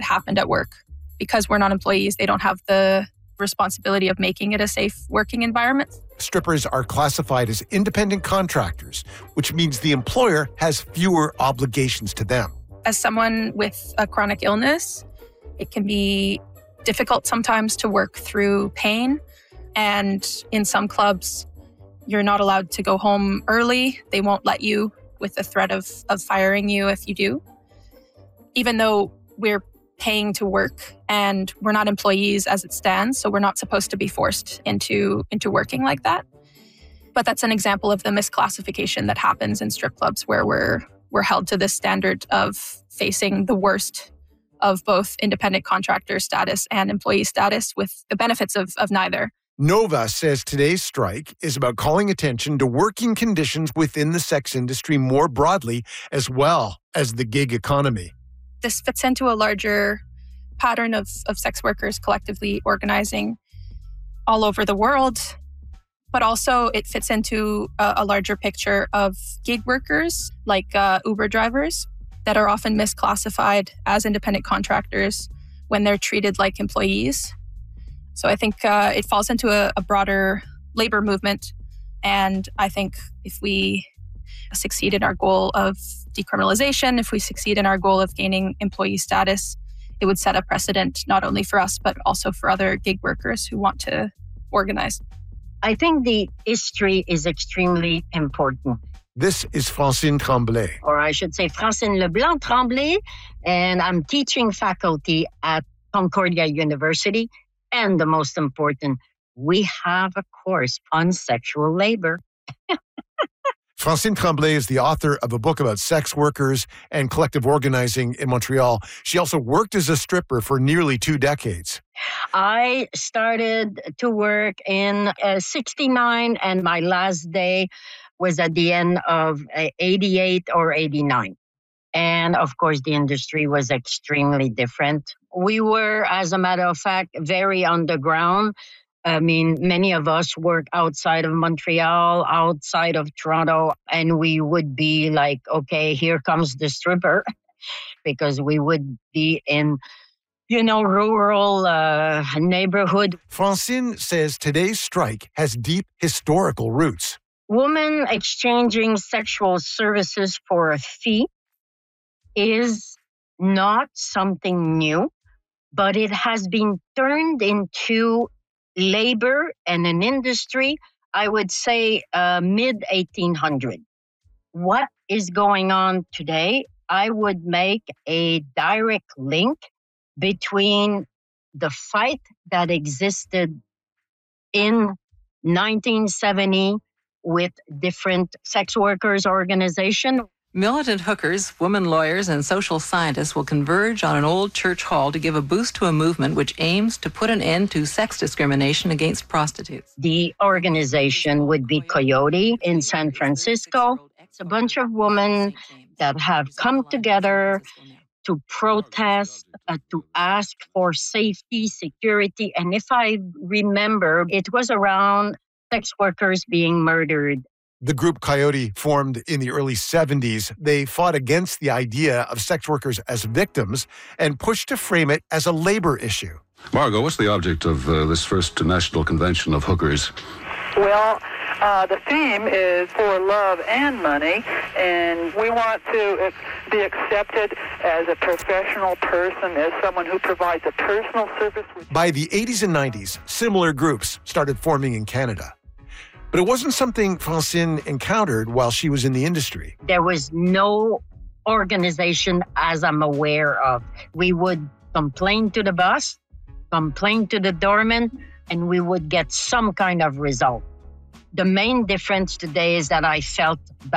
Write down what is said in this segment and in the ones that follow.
happened at work. Because we're not employees, they don't have the responsibility of making it a safe working environment. Strippers are classified as independent contractors, which means the employer has fewer obligations to them. As someone with a chronic illness, it can be difficult sometimes to work through pain. And in some clubs, you're not allowed to go home early. They won't let you, with the threat of firing you if you do. Even though we're paying to work and we're not employees as it stands, so we're not supposed to be forced into working like that. But that's an example of the misclassification that happens in strip clubs, where we're held to this standard of facing the worst of both independent contractor status and employee status, with the benefits of neither. Nova says today's strike is about calling attention to working conditions within the sex industry more broadly, as well as the gig economy. This fits into a larger pattern of sex workers collectively organizing all over the world, but also it fits into a larger picture of gig workers like Uber drivers that are often misclassified as independent contractors when they're treated like employees. So I think it falls into a broader labor movement. And I think if we succeed in our goal of decriminalization, if we succeed in our goal of gaining employee status, it would set a precedent not only for us, but also for other gig workers who want to organize. I think the history is extremely important. This is Francine Tremblay. Or I should say Francine Leblanc Tremblay, and I'm teaching faculty at Concordia University. And the most important, we have a course on sexual labor. Francine Tremblay is the author of a book about sex workers and collective organizing in Montreal. She also worked as a stripper for nearly 2 decades. I started to work in 69, and my last day was at the end of 88 or 89. And of course, the industry was extremely different. We were, as a matter of fact, very underground. I mean, many of us work outside of Montreal, outside of Toronto, and we would be like, okay, here comes the stripper, because we would be in, rural neighborhood. Francine says today's strike has deep historical roots. Women exchanging sexual services for a fee is not something new, but it has been turned into labor and an industry, I would say mid-1800. What is going on today? I would make a direct link between the fight that existed in 1970 with different sex workers organizations. Militant hookers, women lawyers, and social scientists will converge on an old church hall to give a boost to a movement which aims to put an end to sex discrimination against prostitutes. The organization would be Coyote in San Francisco. It's a bunch of women that have come together to protest, to ask for safety, security. And if I remember, it was around sex workers being murdered. The group Coyote formed in the early 70s. They fought against the idea of sex workers as victims and pushed to frame it as a labor issue. Margot, what's the object of this first national convention of hookers? Well, the theme is for love and money, and we want to be accepted as a professional person, as someone who provides a personal service. By the 80s and 90s, similar groups started forming in Canada. But it wasn't something Francine encountered while she was in the industry. There was no organization as I'm aware of. We would complain to the boss, complain to the doorman, and we would get some kind of result. The main difference today is that I felt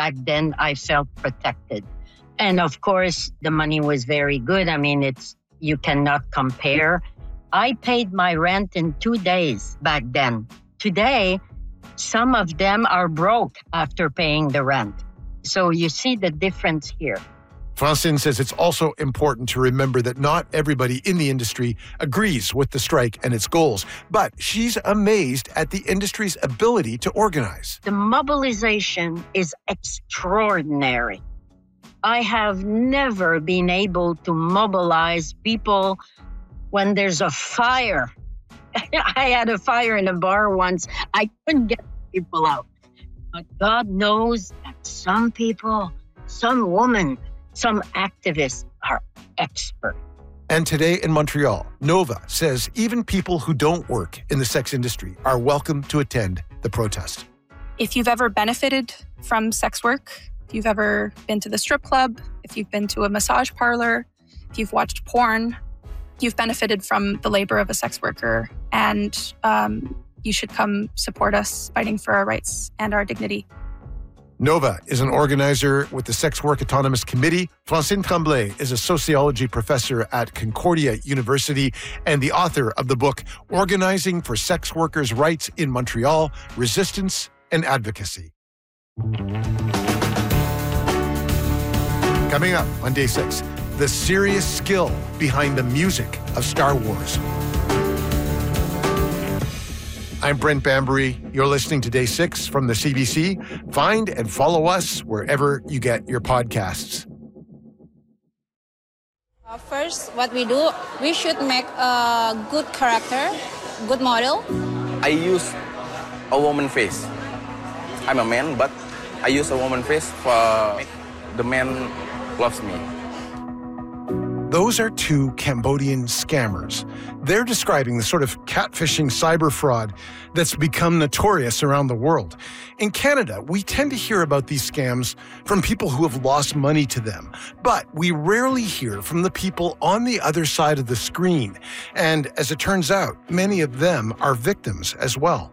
protected. And of course, the money was very good. I mean, you cannot compare. I paid my rent in 2 days back then. Today, some of them are broke after paying the rent. So you see the difference here. Francine says it's also important to remember that not everybody in the industry agrees with the strike and its goals, but she's amazed at the industry's ability to organize. The mobilization is extraordinary. I have never been able to mobilize people when there's a fire. I had a fire in a bar once. I couldn't get people out. But God knows that some people, some women, some activists are expert. And today in Montreal, Nova says even people who don't work in the sex industry are welcome to attend the protest. If you've ever benefited from sex work, if you've ever been to the strip club, if you've been to a massage parlor, if you've watched porn, you've benefited from the labor of a sex worker, and you should come support us fighting for our rights and our dignity. Nova is an organizer with the Sex Work Autonomous Committee. Francine Tremblay is a sociology professor at Concordia University and the author of the book Organizing for Sex Workers' Rights in Montreal, Resistance and Advocacy. Coming up on Day 6, the serious skill behind the music of Star Wars. I'm Brent Bambury. You're listening to Day 6 from the CBC. Find and follow us wherever you get your podcasts. First, what we do, we should make a good character, good model. I use a woman face. I'm a man, but I use a woman face for the man loves me. Those are two Cambodian scammers. They're describing the sort of catfishing cyber fraud that's become notorious around the world. In Canada, we tend to hear about these scams from people who have lost money to them, but we rarely hear from the people on the other side of the screen. And as it turns out, many of them are victims as well.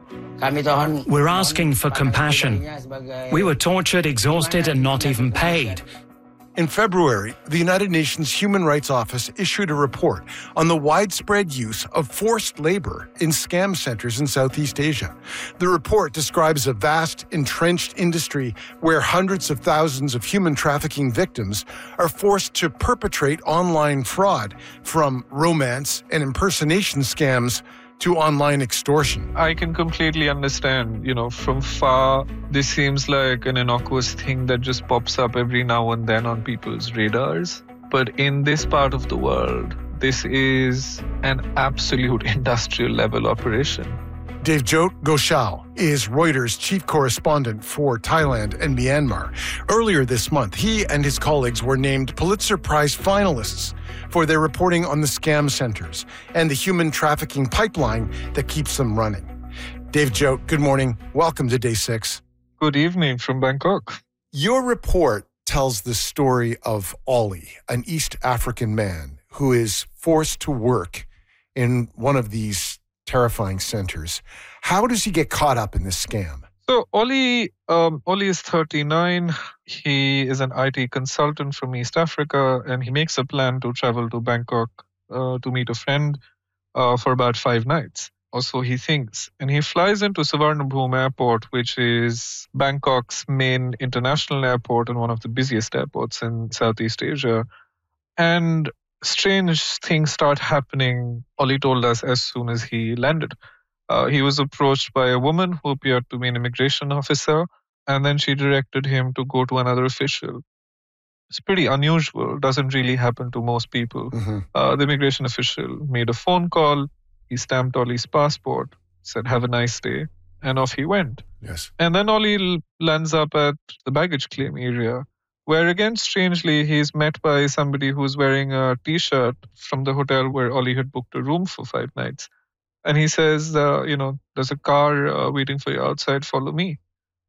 We're asking for compassion. We were tortured, exhausted, and not even paid. In February, the United Nations Human Rights Office issued a report on the widespread use of forced labor in scam centers in Southeast Asia. The report describes a vast, entrenched industry where hundreds of thousands of human trafficking victims are forced to perpetrate online fraud, from romance and impersonation scams to online extortion. I can completely understand, from far, this seems like an innocuous thing that just pops up every now and then on people's radars. But in this part of the world, this is an absolute industrial level operation. Devjot Ghoshal is Reuters' chief correspondent for Thailand and Myanmar. Earlier this month, he and his colleagues were named Pulitzer Prize finalists for their reporting on the scam centers and the human trafficking pipeline that keeps them running. Devjot, good morning. Welcome to Day 6. Good evening from Bangkok. Your report tells the story of Ollie, an East African man who is forced to work in one of these terrifying centers. How does he get caught up in this scam? So Ollie is 39. He is an IT consultant from East Africa, and he makes a plan to travel to Bangkok to meet a friend for about 5 nights. Or so he thinks. And he flies into Suvarnabhumi Airport, which is Bangkok's main international airport and one of the busiest airports in Southeast Asia. And strange things start happening, Ollie told us, as soon as he landed. He was approached by a woman who appeared to be an immigration officer, and then she directed him to go to another official. It's pretty unusual, doesn't really happen to most people. The immigration official made a phone call, he stamped Ollie's passport, said, "Have a nice day," and off he went. Yes. And then Ollie lands up at the baggage claim area, where again, strangely, he's met by somebody who's wearing a T-shirt from the hotel where Ollie had booked a room for 5 nights. And he says, there's a car waiting for you outside, follow me.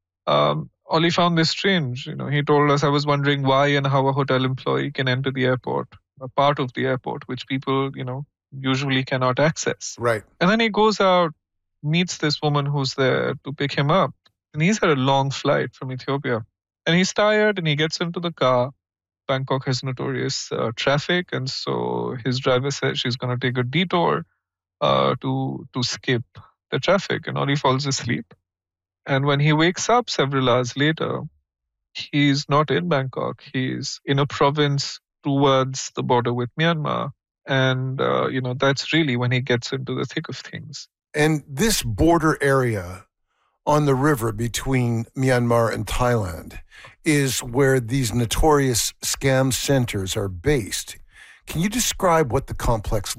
Ollie found this strange. He told us, I was wondering why and how a hotel employee can enter the airport, a part of the airport, which people, usually cannot access. Right. And then he goes out, meets this woman who's there to pick him up. And he's had a long flight from Ethiopia. And he's tired and he gets into the car. Bangkok has notorious traffic. And so his driver says she's going to take a detour to skip the traffic. And Ollie falls asleep. And when he wakes up several hours later, he's not in Bangkok. He's in a province towards the border with Myanmar. And, that's really when he gets into the thick of things. And this border area on the river between Myanmar and Thailand is where these notorious scam centers are based. Can you describe what the complex